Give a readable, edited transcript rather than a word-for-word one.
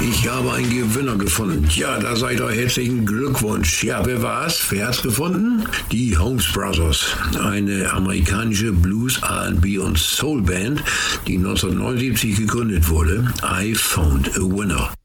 Ich habe einen Gewinner gefunden. Ja, da seid ihr herzlichen Glückwunsch. Ja, wer war's? Wer hat's gefunden? Die Holmes Brothers, eine amerikanische Blues, R&B und Soul Band, die 1979 gegründet wurde. I found a winner.